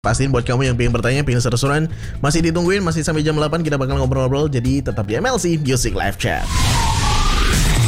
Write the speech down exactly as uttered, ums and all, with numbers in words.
Pastiin buat kamu yang pengen bertanya, pengen seru-seruan, masih ditungguin, masih sampai jam delapan kita bakal ngobrol-ngobrol, jadi tetap di M L C Music Live Chat.